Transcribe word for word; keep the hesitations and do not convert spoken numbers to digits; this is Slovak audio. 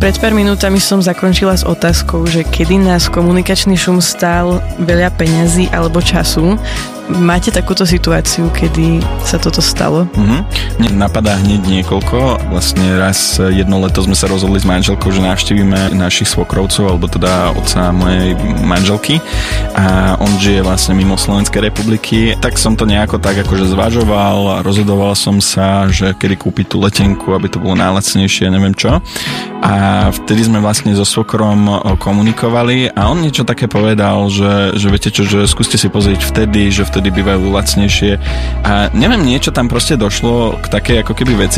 Pred pár minútami som zakončila s otázkou, že kedy nás komunikačný šum stál veľa peňazí alebo času. Máte takúto situáciu, kedy sa toto stalo? Mm-hmm. Mne napadá hneď niekoľko. Vlastne raz jedno leto sme sa rozhodli s manželkou, že navštívime našich svokrovcov, alebo teda otca mojej manželky. A on žije vlastne mimo Slovenskej republiky. Tak som to nejako tak akože zvažoval a rozhodoval som sa, že kedy kúpiť tú letenku, aby to bolo najlacnejšie, neviem čo. A vtedy sme vlastne so svokrom komunikovali a on niečo také povedal, že, že viete čo, že skúste si pozrieť vtedy, že vtedy bývajú lacnejšie a neviem, niečo tam proste došlo k takej ako keby veci,